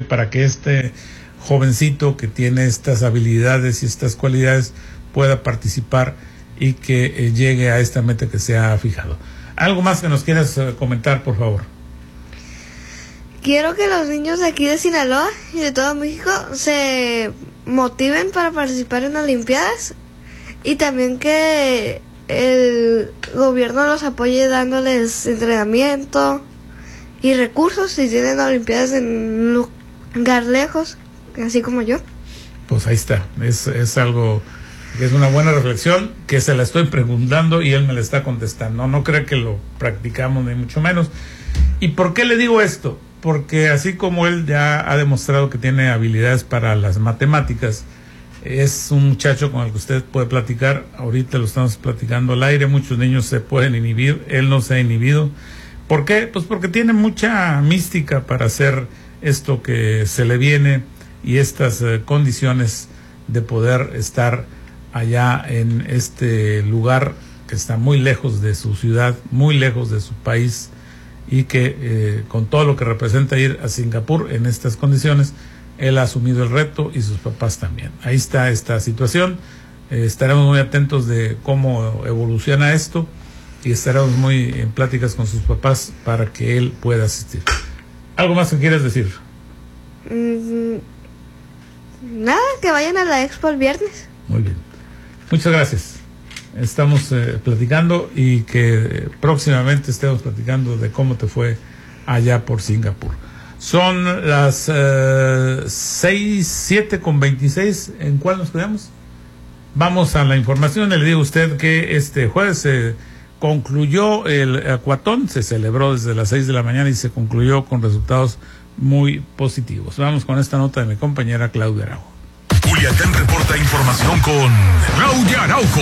para que este jovencito que tiene estas habilidades y estas cualidades pueda participar y que llegue a esta meta que se ha fijado. ¿Algo más que nos quieras comentar, por favor? Quiero que los niños de aquí de Sinaloa y de todo México se motiven para participar en Olimpiadas y también que el gobierno los apoye dándoles entrenamiento y recursos si tienen Olimpiadas en un lugar lejos, así como yo. Pues ahí está, es algo que es una buena reflexión que se la estoy preguntando y él me la está contestando. No creo que lo practicamos ni mucho menos. ¿Y por qué le digo esto? Porque así como él ya ha demostrado que tiene habilidades para las matemáticas, es un muchacho con el que usted puede platicar. Ahorita lo estamos platicando al aire, muchos niños se pueden inhibir, él no se ha inhibido. ¿Por qué? Pues porque tiene mucha mística para hacer esto que se le viene y estas condiciones de poder estar allá en este lugar que está muy lejos de su ciudad, muy lejos de su país, y que con todo lo que representa ir a Singapur en estas condiciones, él ha asumido el reto y sus papás también. Ahí está esta situación. Estaremos muy atentos de cómo evoluciona esto y estaremos muy en pláticas con sus papás para que él pueda asistir. ¿Algo más que quieras decir? Nada, que vayan a la expo el viernes. Muy bien. Muchas gracias. Estamos platicando y que próximamente estemos platicando de cómo te fue allá por Singapur. Son las 7:26. ¿En cuál nos quedamos? Vamos a la información. Le digo a usted que este jueves se concluyó el Acuatón, se celebró desde las 6 de la mañana y se concluyó con resultados muy positivos. Vamos con esta nota de mi compañera Claudia Araujo. Culiacán reporta información con Claudia Araujo.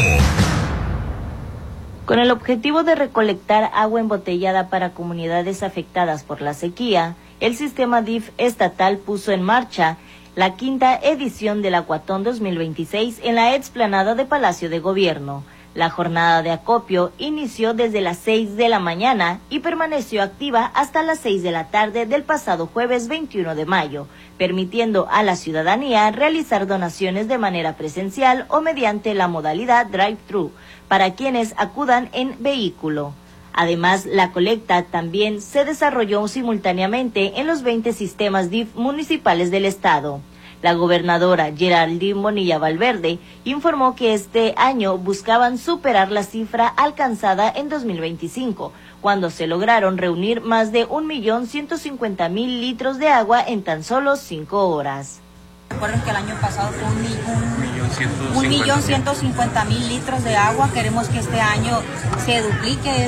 Con el objetivo de recolectar agua embotellada para comunidades afectadas por la sequía, el sistema DIF estatal puso en marcha la quinta edición del Acuatón 2026 en la explanada de Palacio de Gobierno. La jornada de acopio inició desde las 6 de la mañana y permaneció activa hasta las 6 de la tarde del pasado jueves 21 de mayo, permitiendo a la ciudadanía realizar donaciones de manera presencial o mediante la modalidad drive-thru para quienes acudan en vehículo. Además, la colecta también se desarrolló simultáneamente en los 20 sistemas DIF municipales del estado. La gobernadora Geraldine Bonilla Valverde informó que este año buscaban superar la cifra alcanzada en 2025, cuando se lograron reunir más de 1.150.000 litros de agua en tan solo 5 horas. Recuerden que el año pasado fue 1.150.000 litros de agua. Queremos que este año se duplique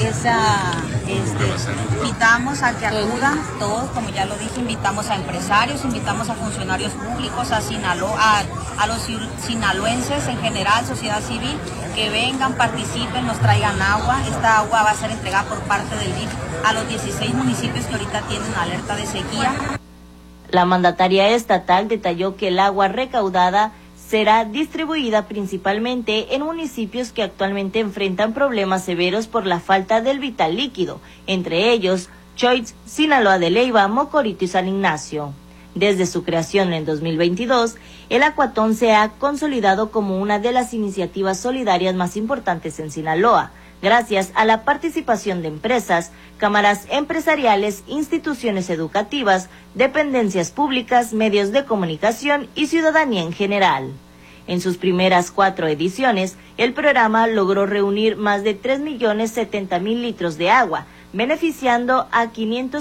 invitamos a que acudan todos, como ya lo dije, invitamos a empresarios, invitamos a funcionarios públicos, a los sinaloenses en general, sociedad civil, que vengan, participen, nos traigan agua. Esta agua va a ser entregada por parte del DIF a los 16 municipios que ahorita tienen alerta de sequía. La mandataria estatal detalló que el agua recaudada será distribuida principalmente en municipios que actualmente enfrentan problemas severos por la falta del vital líquido, entre ellos Choix, Sinaloa de Leyva, Mocorito y San Ignacio. Desde su creación en 2022, el Acuatón se ha consolidado como una de las iniciativas solidarias más importantes en Sinaloa, gracias a la participación de empresas, cámaras empresariales, instituciones educativas, dependencias públicas, medios de comunicación y ciudadanía en general. En sus primeras 4 ediciones, el programa logró reunir más de 3.070.000 litros de agua, beneficiando a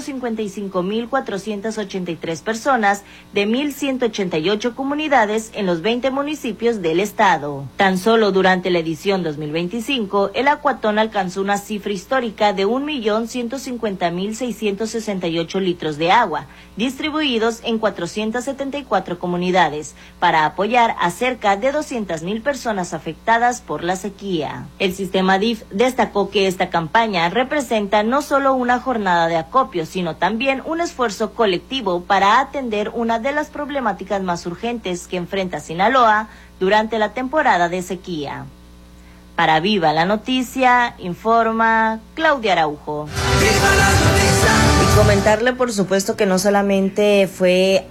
555.483 personas de 1.188 comunidades en los 20 municipios del estado. Tan solo durante la edición 2025, el Acuatón alcanzó una cifra histórica de 1.150.668 litros de agua, distribuidos en 474 comunidades, para apoyar a cerca de 200.000 personas afectadas por la sequía. El sistema DIF destacó que esta campaña representa no solo una jornada de acopio, sino también un esfuerzo colectivo para atender una de las problemáticas más urgentes que enfrenta Sinaloa durante la temporada de sequía. Para Viva la Noticia, informa Claudia Araujo. Y comentarle, por supuesto, que no solamente fue